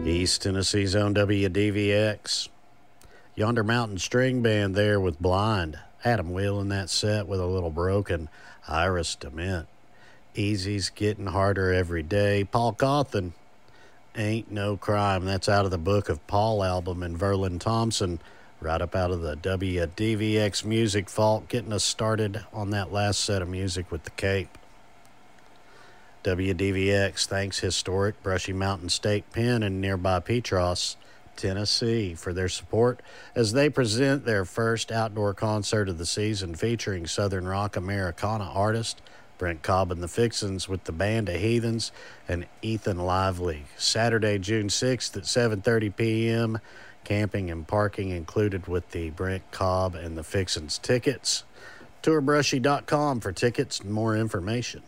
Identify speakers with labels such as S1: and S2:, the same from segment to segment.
S1: East Tennessee's own WDVX. Yonder Mountain String Band there with Blind. Adam Wheel in that set with a little broken. Iris DeMent. Easy's Getting Harder Every Day. Paul Cawthon. Ain't No Crime. That's out of the Book of Paul album. And Verlin Thompson right up out of the WDVX Music Vault, getting us started on that last set of music with the Cape. WDVX thanks historic Brushy Mountain State Pen in nearby Petros, Tennessee, for their support as they present their first outdoor concert of the season featuring Southern Rock Americana artist Brent Cobb and the Fixins with the Band of Heathens and Ethan Lively. Saturday, June 6th at 7:30 p.m. Camping and parking included with the Brent Cobb and the Fixins tickets. Tourbrushy.com for tickets and more information.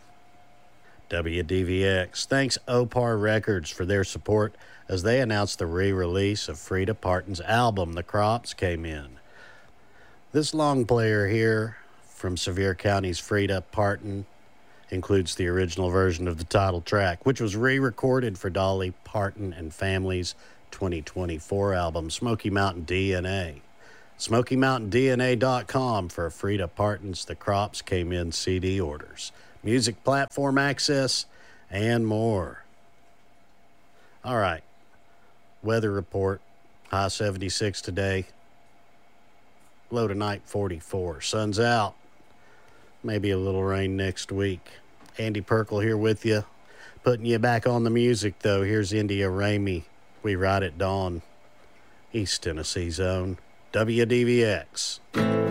S1: WDVX thanks Opar Records for their support as they announced the re-release of Frida Parton's album, The Crops Came In. This long player here from Sevier County's Frida Parton includes the original version of the title track, which was re-recorded for Dolly Parton and Family's 2024 album, Smoky Mountain DNA. SmokyMountainDNA.com for Frida Parton's The Crops Came In CD orders, music platform access, and more. All right. Weather report. High 76 today. Low tonight 44. Sun's out. Maybe a little rain next week. Andy Perkle here with you. Putting you back on the music, though. Here's India Ramey. We Ride at Dawn. East Tennessee's own WDVX.